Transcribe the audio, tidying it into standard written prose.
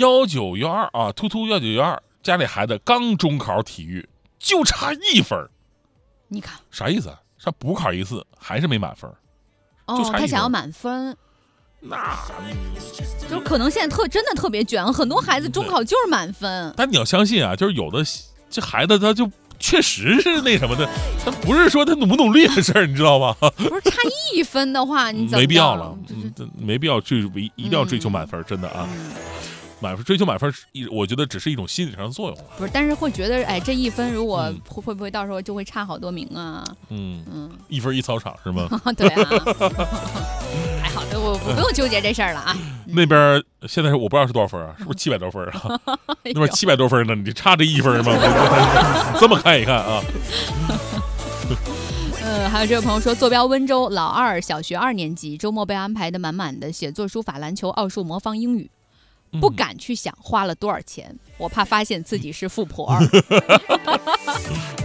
1912啊，突突1912，家里孩子刚中考体育，就差1分。 你看啥意思啊？他补考一次还是没满分？就差1分他想要满分。 那就是可能现在真的特别卷，很多孩子中考就是满分。 但你要相信啊，就是有的这孩子他就确实是那什么的，他不是说他努不努力的事儿，你知道吗？ 不是差1分的话，你怎么没必要了，没必要一定要追求满分，真的啊。追求满分，我觉得只是一种心理上的作用。 不是，但是会觉得，哎，这1分如果会不会到时候就会差好多名啊 ？1分1操场是吗？ 对啊。还好的，我不用纠结这事儿了啊。 那边现在我不知道是多少分啊，是不是700多分啊？那边700多分呢，你差这1分吗？这么看一看啊。 还有这位朋友说，坐标温州，老二，小学2年级，周末被安排的满满的，写作、书法、篮球、奥数、魔方、英语。不敢去想花了多少钱，我怕发现自己是富婆。